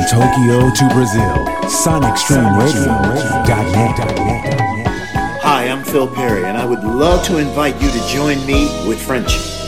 Tokyo to Brazil, SonicStreamRadio.net. Hi, I'm Phil Perry, and I would love to invite you to join me with Frenchie.